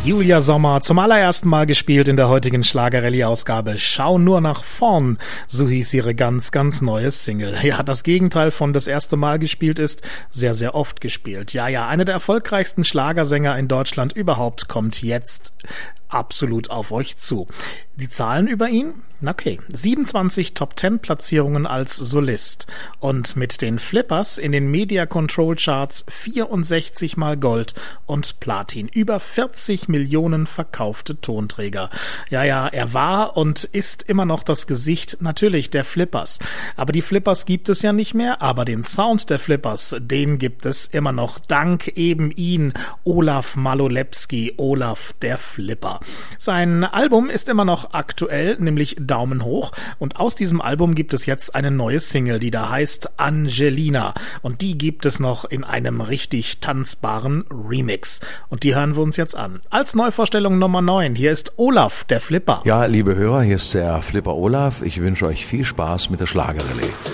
Julia Sommer zum allerersten Mal gespielt in der heutigen Schlager-Rallye-Ausgabe. Schau nur nach vorn, so hieß ihre ganz, ganz neue Single. Ja, das Gegenteil von das erste Mal gespielt ist sehr, sehr oft gespielt. Ja, einer der erfolgreichsten Schlagersänger in Deutschland überhaupt kommt jetzt absolut auf euch zu. Die Zahlen über ihn? Okay, 27 Top-10-Platzierungen als Solist und mit den Flippers in den Media Control Charts 64 mal Gold und Platin. Über 40 Millionen verkaufte Tonträger. Ja, er war und ist immer noch das Gesicht natürlich der Flippers. Aber die Flippers gibt es ja nicht mehr, aber den Sound der Flippers, den gibt es immer noch. Dank eben ihn, Olaf Malolepski, Olaf der Flipper. Sein Album ist immer noch aktuell, nämlich Daumen hoch. Und aus diesem Album gibt es jetzt eine neue Single, die da heißt Angelina. Und die gibt es noch in einem richtig tanzbaren Remix. Und die hören wir uns jetzt an. Als Neuvorstellung Nummer 9. Hier ist Olaf, der Flipper. Ja, liebe Hörer, hier ist der Flipper Olaf. Ich wünsche euch viel Spaß mit der Schlagerrallye.